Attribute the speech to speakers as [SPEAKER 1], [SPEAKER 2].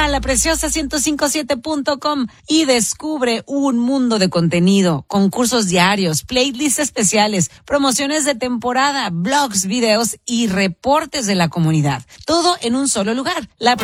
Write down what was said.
[SPEAKER 1] a lapreciosa1057.com y descubre un mundo de contenido, concursos diarios, playlists especiales, promociones de temporada, blogs, videos y reportes de la comunidad. Todo en un solo lugar. La